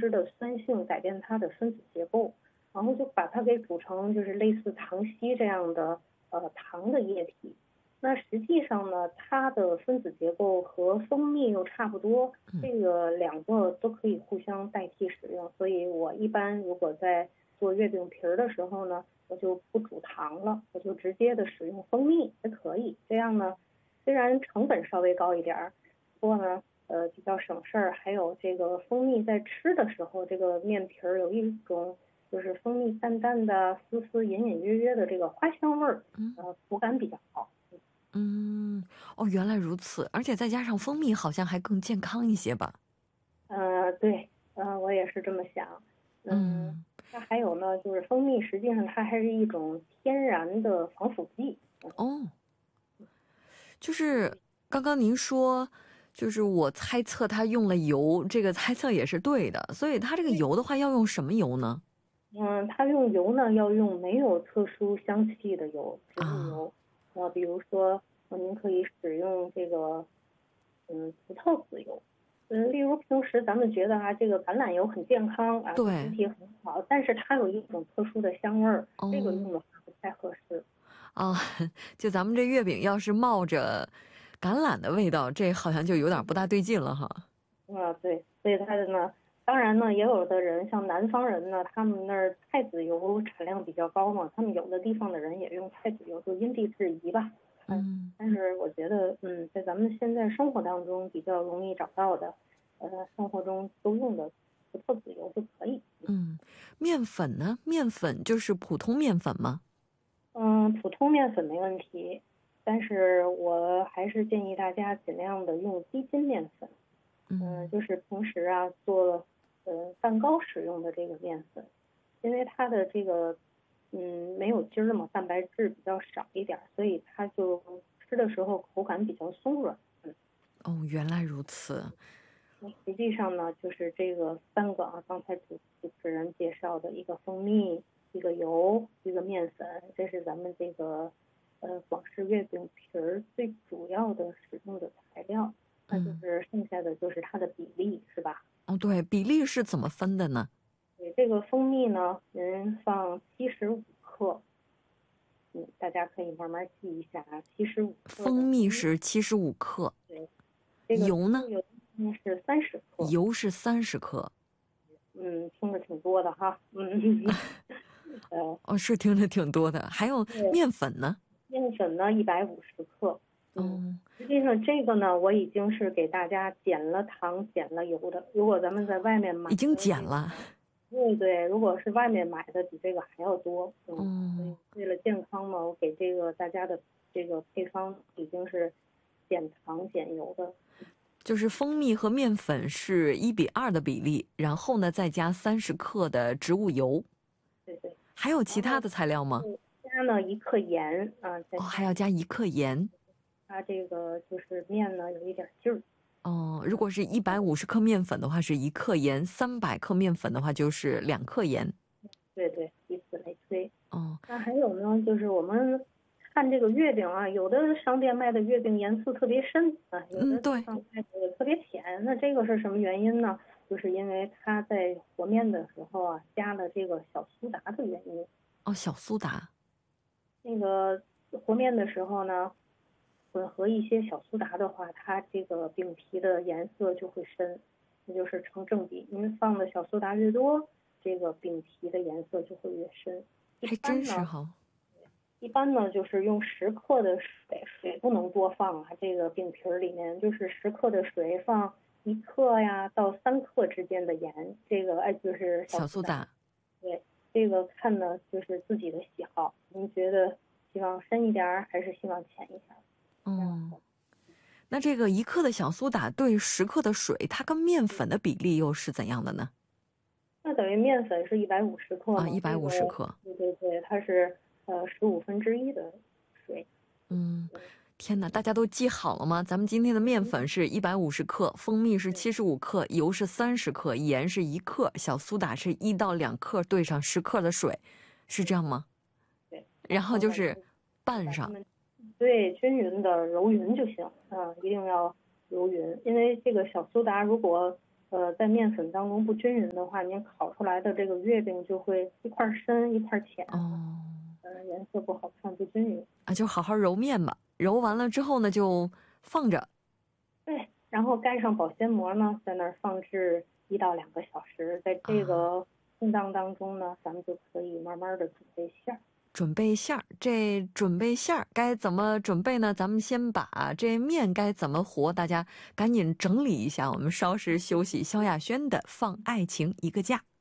脂的酸性改变它的分子结构，然后就把它给煮成就是类似糖稀这样的糖的液体。那实际上呢，它的分子结构和蜂蜜又差不多，这个两个都可以互相代替使用。所以我一般如果在做月饼皮儿的时候呢，我就不煮糖了，我就直接的使用蜂蜜也可以。这样呢，虽然成本稍微高一点儿，不过呢，比较省事儿。还有这个蜂蜜在吃的时候，这个面皮儿有一种就是蜂蜜淡淡的、丝丝、隐隐约约的这个花香味儿，口感比较好。 嗯，哦，原来如此，而且再加上蜂蜜好像还更健康一些吧？ 对，我也是这么想。 嗯， 那还有呢，就是蜂蜜实际上它还是一种天然的防腐剂。 哦，就是刚刚您说，就是我猜测他用了油，这个猜测也是对的，所以它这个油的话要用什么油呢？ 它用油呢要用没有特殊香气的油，植物啊， 油。比如说，您可以使用这个葡萄籽油。例如平时咱们觉得这个橄榄油很健康啊，对身对， 体很好，但是它有一种特殊的香味儿，这个用哦， 的话不太合适。 啊，就咱们这月饼要是冒着橄榄的味道，这好像就有点不大对劲了哈。 对，所以它的呢，当然呢，也有的人像南方人呢，他们那儿菜籽油产量比较高嘛，他们有的地方的人也用菜籽油，就因地制宜吧。 嗯但是我觉得，在咱们现在生活当中比较容易找到的，生活中都用的葡萄籽油就可以。 嗯，面粉呢？面粉就是普通面粉吗？ 普通面粉没问题，但是我还是建议大家尽量的用低筋面粉。 嗯， 就是平时做蛋糕使用的这个面粉，因为它的这个没有筋儿嘛，蛋白质比较少一点，所以它就吃的时候口感比较松软。 哦，原来如此。 那实际上呢，就是这个三个刚才主持人介绍的一个蜂蜜，一个油，一个面粉，这是咱们这个广式月饼皮儿最主要的使用的材料。那就嗯， 是剩下的就是它的比例，是吧？ 哦，对，比例是怎么分的呢？ 对，这个蜂蜜呢，您放75克，大家可以慢慢记一下75克蜂蜜的蜂蜜。 是75克， 对，这个植油呢？ 物油呢是30克。 油是30克。 听着挺多的哈。 哦，是听着挺多的。还有对， 面粉呢？ 面粉呢150克。 哦， 实际上这个呢，我已经是给大家减了糖、减了油的。如果咱们在外面买已经的这个， 减了。 对对，如果是外面买的，比这个还要多。所哦， 以为了健康嘛，我给这个大家的这个配方已经是减糖减油的。 就是蜂蜜和面粉是1:2的比例，然后呢再加30克的植物油。 对对。 还有其然后他的材料吗？ 加呢1克盐再哦，还加要加1克盐。 它这个就是面呢有一点劲儿。 哦，如果是150克面粉的话是1克盐，300克面粉的话就是2克盐。 对对，以此类推。 哦， 那还有呢，就是我们看这个月饼有的商店卖的月饼颜色特别深有嗯， 的地对。 方卖的特别浅。那这个是什么原因呢？就是因为它在和面的时候加了这个小苏打的原因。 哦，小苏打。 那个和面的时候呢，混合一些小苏打的话，它这个饼皮的颜色就会深，那就是成正比。您放的小苏打越多，这个饼皮的颜色就会越深。一还真般呢， 是哈。 就是用10克的水，水不能多放这个饼皮里面就是10克的水放1克到3克之间的盐，这个就是小苏打。 小苏打。 对，这个看呢就是自己的喜好，您觉得希望深一点还是希望浅一点？这样嗯， 的。 那这个1克的小苏打对10克的水，它跟面粉的比例又是怎样的呢？ 那等于面粉是150克啊， 嘛？ 一百这个五十克。 对对对，它是1/15的水。 嗯，天哪，大家都记好了吗？咱们今天的面粉是150克，蜂蜜是75克，油是30克，盐是1克，小苏打是1到2克，兑上10克的水，是这样吗？ 对，然然后后呢， 就是就拌上。 把它们对均匀的揉匀就行。一定要揉匀，因为这个小苏打如果在面粉当中不均匀的话，您烤出来的这个月饼就会一块深一块浅，颜色不好看，不均匀。 就好好揉面吧，揉完了之后呢，就放着。 对，然后盖上保鲜膜呢，在那儿放置1到2个小时，在这个空档当中呢，咱们就可以慢慢的准备馅儿。 准备馅儿，这准备馅儿该怎么准备呢？咱们先把这面该怎么和，大家赶紧整理一下。我们稍事休息，萧亚轩的《放爱情一个价》。